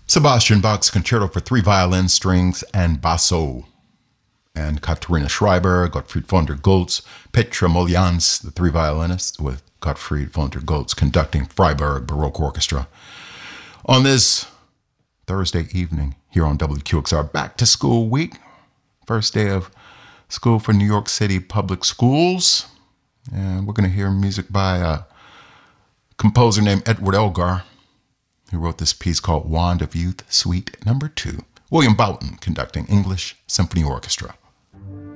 Sebastian Bach's Concerto for Three Violins, Strings, and Basso. And Katharina Schreiber, Gottfried von der Goltz, Petra Molyans, the three violinists, with Gottfried von der Goltz conducting Freiburg Baroque Orchestra. On this Thursday evening here on WQXR, back to school week. First day of school for New York City Public Schools. And we're going to hear music by a composer named Edward Elgar, who wrote this piece called Wand of Youth, Suite No. 2. William Boughton conducting English Symphony Orchestra.